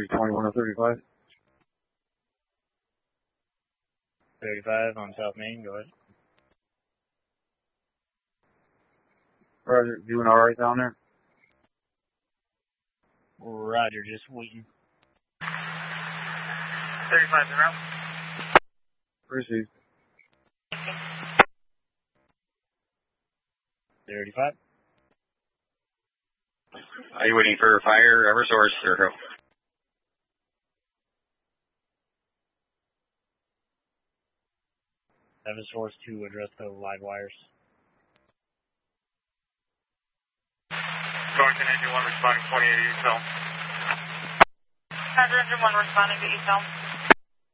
Roger, 21 35. 35 on South Main, go ahead. Roger, doing alright down there? Roger, just waiting. 35 in route. Received. 35. Are you waiting for fire, Eversource, or who? Eversource to address the live wires. Garden Engine 1 responding 28 to East Elm. Engine 1 responding to East Elm.